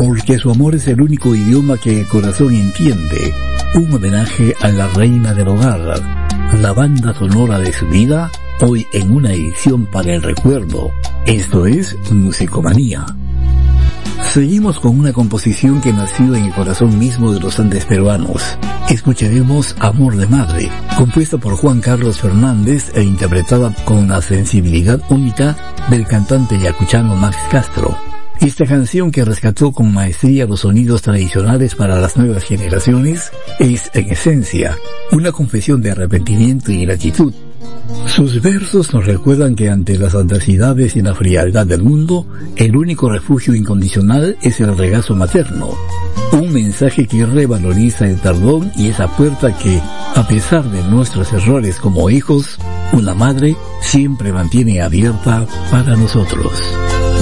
porque su amor es el único idioma que el corazón entiende. Un homenaje a la reina del hogar, la banda sonora de su vida, hoy en una edición para el recuerdo. Esto es Musicomanía. Seguimos con una composición que nació en el corazón mismo de los Andes peruanos. Escucharemos Amor de Madre, compuesta por Juan Carlos Fernández e interpretada con la sensibilidad única del cantante yacuchano Max Castro. Esta canción, que rescató con maestría los sonidos tradicionales para las nuevas generaciones, es en esencia una confesión de arrepentimiento y gratitud. Sus versos nos recuerdan que ante las adversidades y la frialdad del mundo, el único refugio incondicional es el regazo materno. Un mensaje que revaloriza el perdón y esa puerta que, a pesar de nuestros errores como hijos, una madre siempre mantiene abierta para nosotros.